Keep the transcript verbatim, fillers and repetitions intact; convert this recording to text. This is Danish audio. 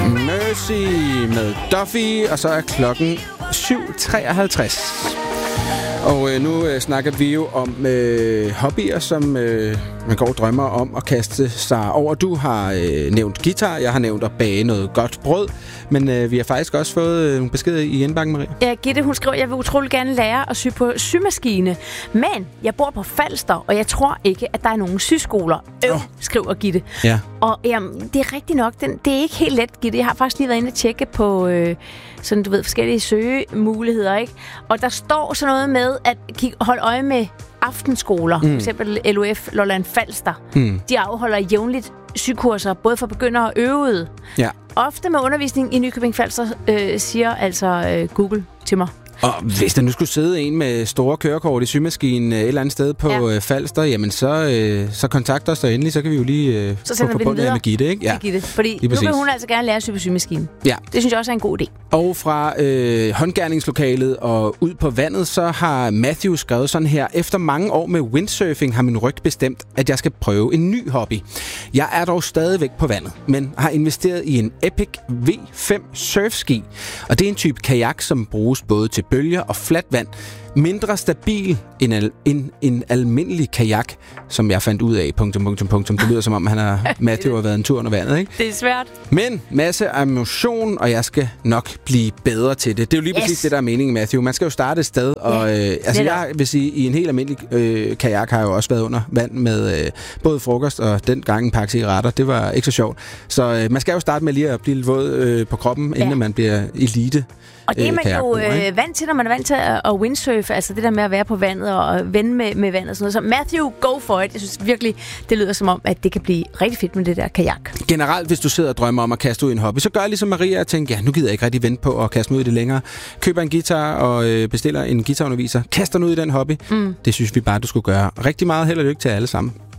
Mercy med Duffy, og så er klokken syv treoghalvtreds. Og øh, nu øh, snakker vi jo om øh, hobbyer, som øh, man går og drømmer om at kaste sig over. Du har øh, nævnt guitar, jeg har nævnt at bage noget godt brød, men øh, vi har faktisk også fået øh, besked i indbakken, Marie. Ja, Gitte, hun skriver, jeg vil utrolig gerne lære at sy på symaskine, men jeg bor på Falster, og jeg tror ikke, at der er nogen syskoler. Øv, oh. skriver Gitte. Ja. Og jamen, det er rigtigt nok, den, det er ikke helt let, Gitte. Jeg har faktisk lige været inde og tjekke på øh, sådan, du ved, forskellige søgemuligheder, ikke? Og der står sådan noget med at kigge, holde øje med aftenskoler. Mm. For eksempel L O F Lolland Falster. Mm. De afholder jævnligt sykurser, både for begyndere og øvede. Ja. Ofte med undervisning i Nykøbing Falster, øh, siger altså øh, Google til mig. Og hvis der nu skulle sidde en med store kørekort i symaskinen et eller andet sted på ja. Falster, jamen så, øh, så kontakt os der endelig, så kan vi jo lige øh, så få forbundet med Gitte, ikke? Ja, Gitte. Fordi nu vil hun altså gerne lære at sy på symaskinen. Ja. Det synes jeg også er en god idé. Og fra øh, håndgerningslokalet og ud på vandet, så har Matthew skrevet sådan her: efter mange år med windsurfing har min ryg bestemt, at jeg skal prøve en ny hobby. Jeg er dog stadigvæk på vandet, men har investeret i en Epic V fem surfski. Og det er en type kajak, som bruges både til bølger og fladt vand. Mindre stabil end al- en, en almindelig kajak, som jeg fandt ud af. Punktum, punktum, punktum. Det lyder som om, han har, Matthew har været en tur under vandet, ikke? Det er svært. Men masse emotion, og jeg skal nok blive bedre til det. Det er jo lige yes. præcis det, der er meningen, Matthew. Man skal jo starte et sted. Og, øh, altså, jeg vil sige, i en helt almindelig øh, kajak har jeg jo også været under vand med øh, både frokost og den gang en pakke cigaretter. Det var ikke så sjovt. Så øh, man skal jo starte med lige at blive lidt våd øh, på kroppen, inden ja. man bliver elite. Og det er man jo øh, vant til, når man er vant til at, at windsurfe, altså det der med at være på vandet og vende med, med vandet og sådan noget. Så Matthew, go for it. Jeg synes virkelig, det lyder som om, at det kan blive rigtig fedt med det der kajak. Generelt, hvis du sidder og drømmer om at kaste ud i en hobby, så gør ligesom Maria og tænker, ja, nu gider jeg ikke rigtig vente på at kaste mig ud i det længere. Køber en guitar og øh, bestiller en guitarunderviser. Kaster nu ud i den hobby. Mm. Det synes vi bare, du skulle gøre. Rigtig meget held og lykke til alle sammen.